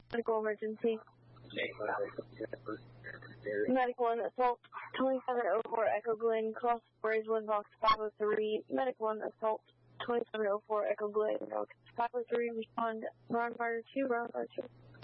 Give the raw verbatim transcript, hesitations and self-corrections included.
Medical emergency. Medical one, assault twenty-seven oh four Echo Glen, cross Brazeland Box five oh three. Medical one, assault twenty-seven oh four Echo Glen, five oh three, respond, round fire two, round fire two.